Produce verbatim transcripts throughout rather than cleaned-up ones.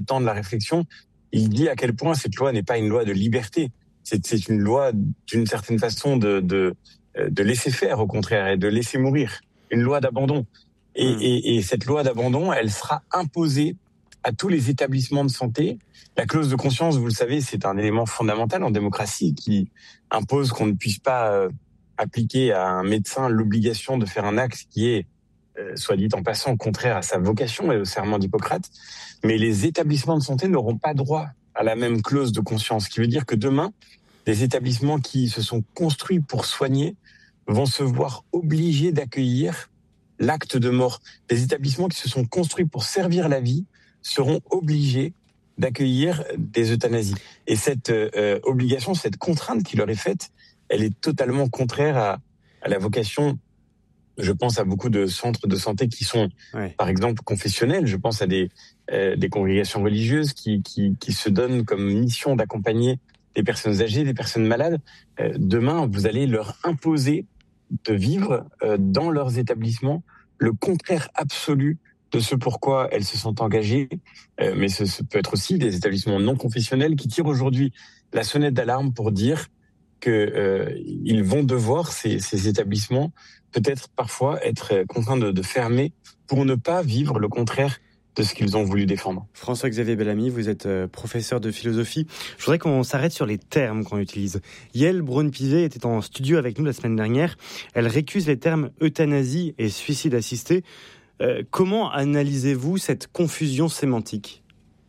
temps de la réflexion, il dit à quel point cette loi n'est pas une loi de liberté. C'est, c'est une loi, d'une certaine façon, de, de, de laisser faire, au contraire, et de laisser mourir. Une loi d'abandon. Et, mmh. et, et cette loi d'abandon, elle sera imposée à tous les établissements de santé. La clause de conscience, vous le savez, c'est un élément fondamental en démocratie qui impose qu'on ne puisse pas euh, appliquer à un médecin l'obligation de faire un acte qui est, euh, soit dit en passant, contraire à sa vocation et au serment d'Hippocrate. Mais les établissements de santé n'auront pas droit à la même clause de conscience, ce qui veut dire que demain, les établissements qui se sont construits pour soigner vont se voir obligés d'accueillir l'acte de mort. Les établissements qui se sont construits pour servir la vie seront obligés d'accueillir des euthanasies. Et cette euh, obligation, cette contrainte qui leur est faite, elle est totalement contraire à, à la vocation. Je pense à beaucoup de centres de santé qui sont, ouais. par exemple, confessionnels. Je pense à des, euh, des congrégations religieuses qui, qui, qui se donnent comme mission d'accompagner des personnes âgées, des personnes malades. Euh, demain, vous allez leur imposer de vivre euh, dans leurs établissements le contraire absolu de ce pourquoi elles se sont engagées. Euh, mais ce, ce peut être aussi des établissements non confessionnels qui tirent aujourd'hui la sonnette d'alarme pour dire que euh, ils vont devoir, ces, ces établissements, peut-être parfois être contraints de, de fermer pour ne pas vivre le contraire de ce qu'ils ont voulu défendre. François-Xavier Bellamy, vous êtes professeur de philosophie. Je voudrais qu'on s'arrête sur les termes qu'on utilise. Yael Braun-Pivet était en studio avec nous la semaine dernière. Elle récuse les termes euthanasie et suicide assisté. Euh, comment analysez-vous cette confusion sémantique ?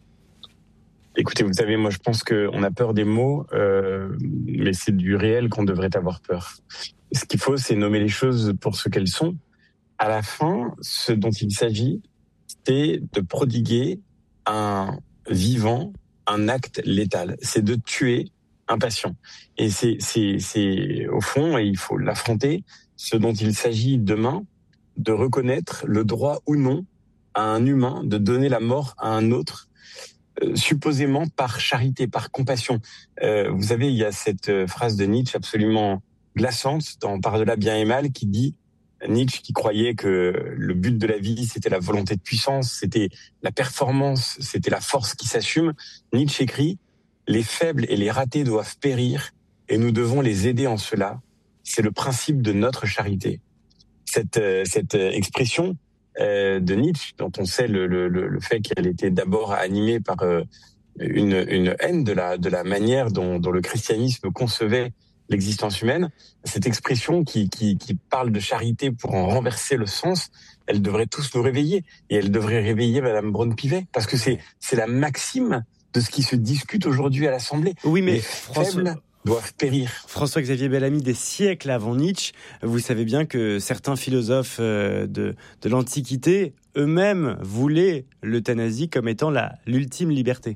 Écoutez, vous savez, moi je pense qu'on a peur des mots, euh, mais c'est du réel qu'on devrait avoir peur. Ce qu'il faut, c'est nommer les choses pour ce qu'elles sont. À la fin, ce dont il s'agit, c'est de prodiguer un vivant, un acte létal. C'est de tuer un patient. Et c'est, c'est, c'est au fond, et il faut l'affronter, ce dont il s'agit demain, de reconnaître le droit ou non à un humain de donner la mort à un autre, euh, supposément par charité, par compassion. Euh, vous savez, il y a cette phrase de Nietzsche absolument glaçante dans Par-delà bien et mal qui dit, Nietzsche qui croyait que le but de la vie, c'était la volonté de puissance, c'était la performance, c'était la force qui s'assume. Nietzsche écrit « Les faibles et les ratés doivent périr et nous devons les aider en cela. C'est le principe de notre charité. » Cette, cette expression euh, de Nietzsche, dont on sait le, le, le fait qu'elle était d'abord animée par euh, une, une haine de la, de la manière dont, dont le christianisme concevait l'existence humaine, cette expression qui, qui, qui parle de charité pour en renverser le sens, elle devrait tous nous réveiller. Et elle devrait réveiller Madame Braun-Pivet, parce que c'est, c'est la maxime de ce qui se discute aujourd'hui à l'Assemblée. Oui, mais les François... faibles doivent périr. François-Xavier Bellamy, des siècles avant Nietzsche, vous savez bien que certains philosophes de, de l'Antiquité eux-mêmes voulaient l'euthanasie comme étant la, l'ultime liberté.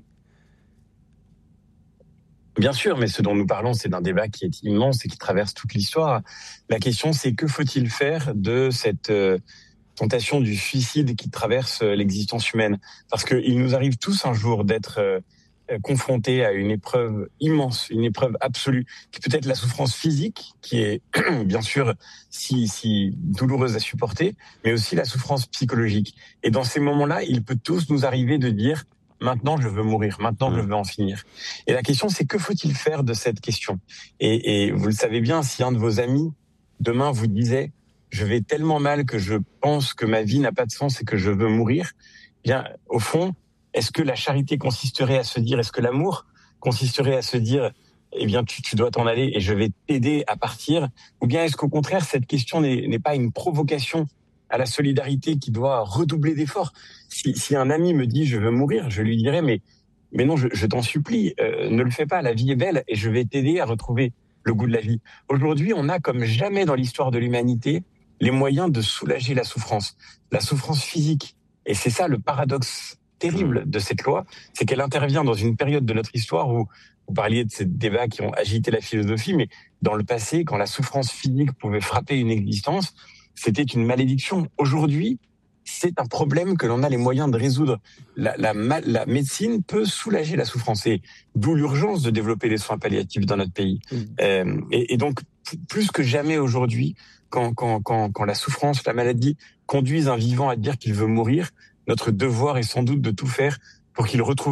Bien sûr, mais ce dont nous parlons, c'est d'un débat qui est immense et qui traverse toute l'histoire. La question, c'est que faut-il faire de cette euh, tentation du suicide qui traverse euh, l'existence humaine ? Parce qu'il nous arrive tous un jour d'être euh, confrontés à une épreuve immense, une épreuve absolue, qui peut être la souffrance physique, qui est bien sûr si, si douloureuse à supporter, mais aussi la souffrance psychologique. Et dans ces moments-là, il peut tous nous arriver de dire « maintenant je veux mourir, maintenant mmh. je veux en finir ». Et la question, c'est que faut-il faire de cette question ? et, et vous le savez bien, si un de vos amis, demain, vous disait « je vais tellement mal que je pense que ma vie n'a pas de sens et que je veux mourir », bien, au fond, est-ce que la charité consisterait à se dire, est-ce que l'amour consisterait à se dire, eh bien, tu, tu dois t'en aller et je vais t'aider à partir ? Ou bien est-ce qu'au contraire, cette question n'est, n'est pas une provocation à la solidarité qui doit redoubler d'efforts ? Si, si un ami me dit, je veux mourir, je lui dirais, mais, mais non, je, je t'en supplie, euh, ne le fais pas, la vie est belle et je vais t'aider à retrouver le goût de la vie. Aujourd'hui, on a, comme jamais dans l'histoire de l'humanité, les moyens de soulager la souffrance, la souffrance physique. Et c'est ça le paradoxe terrible de cette loi, c'est qu'elle intervient dans une période de notre histoire où vous parliez de ces débats qui ont agité la philosophie, mais dans le passé, quand la souffrance physique pouvait frapper une existence, c'était une malédiction. Aujourd'hui, c'est un problème que l'on a les moyens de résoudre. La, la, la médecine peut soulager la souffrance, et d'où l'urgence de développer les soins palliatifs dans notre pays. Mmh. Euh, et, et donc, plus que jamais aujourd'hui, quand, quand, quand, quand la souffrance, la maladie conduisent un vivant à dire qu'il veut mourir, notre devoir est sans doute de tout faire pour qu'il retrouve